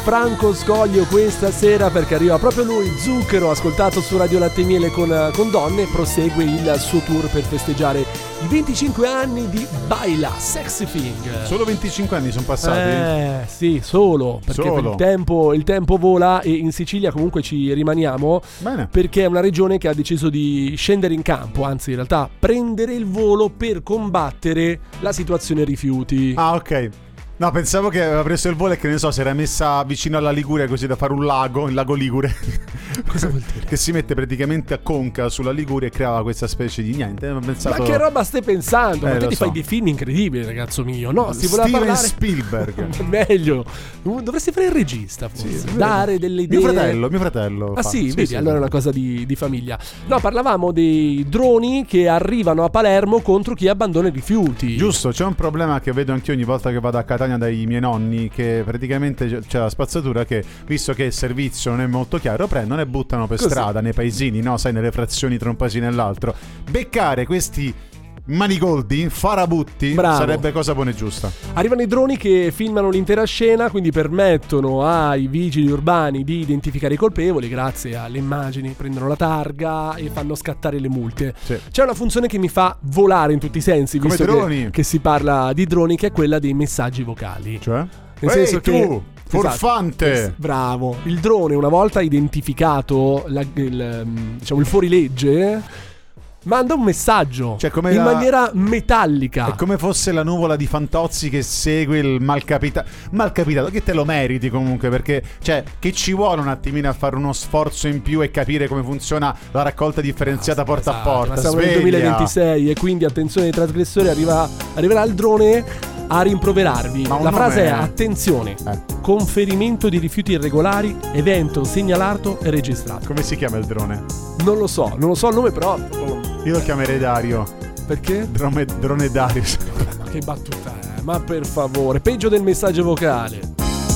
Franco Scoglio questa sera, perché arriva proprio lui, Zucchero, ascoltato su Radio Latte e Miele con Donne. Prosegue il suo tour per festeggiare i 25 anni di Baila Sexy Thing. Solo 25 anni sono passati? Sì, solo, perché solo. Il tempo vola, e in Sicilia comunque ci rimaniamo. Bene. Perché è una regione che ha deciso di scendere in campo, anzi in realtà prendere il volo per combattere la situazione rifiuti. Ah, ok. No, pensavo che aveva preso il volo e che ne so, si era messa vicino alla Liguria così da fare un lago, il lago Ligure. Cosa vuol dire? Che si mette praticamente a conca sulla Liguria e creava questa specie di niente. Ho pensato... Ma che roba stai pensando? Ma te ti so. fai dei film incredibili, ragazzo mio. No, si voleva Steven parlare... Spielberg. Meglio. Dovresti fare il regista, forse. Sì, dare delle idee. Mio fratello. Ah sì, vedi, allora è una cosa di famiglia. No, parlavamo dei droni che arrivano a Palermo contro chi abbandona i rifiuti. Giusto, c'è un problema che vedo anch'io ogni volta che vado a Catania dai miei nonni, che praticamente c'è la spazzatura che, visto che il servizio non è molto chiaro, prendono e buttano per strada, nei paesini, no? Sai, nelle frazioni tra un paesino e l'altro. Beccare questi manigoldi, farabutti, bravo, sarebbe cosa buona e giusta. Arrivano i droni che filmano l'intera scena, quindi permettono ai vigili urbani di identificare i colpevoli grazie alle immagini, prendono la targa e fanno scattare le multe. Sì. C'è una funzione che mi fa volare in tutti i sensi, come visto droni, che si parla di droni, che è quella dei messaggi vocali. Cioè? Nel senso tu, che furfante! Esatto, bravo. Il drone, una volta identificato diciamo il fuorilegge, manda un messaggio, cioè, come in maniera metallica. È come fosse la nuvola di Fantozzi che segue il malcapitato, che te lo meriti comunque, perché cioè che ci vuole un attimino a fare uno sforzo in più e capire come funziona la raccolta differenziata porta a porta. Ma siamo nel 2026 e quindi attenzione ai trasgressori, arriverà il drone a rimproverarvi. La frase è: attenzione, conferimento di rifiuti irregolari, evento segnalato e registrato. Come si chiama il drone? Non lo so il nome, però io lo chiamerei Dario. Perché? Drone Dario. Ma che battuta è? Ma per favore, peggio del messaggio vocale.